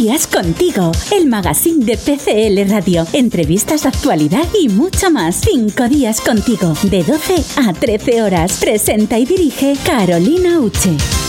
días contigo, el magazine de PCL Radio. Entrevistas, actualidad y mucho más. 5 días contigo, de 12 a 13 horas. Presenta y dirige Carolina Uche.